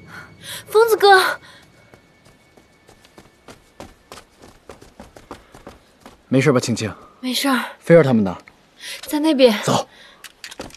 疯子哥， 没事吧，青青？ 没事儿。 菲儿他们呢？ 在那边。 走。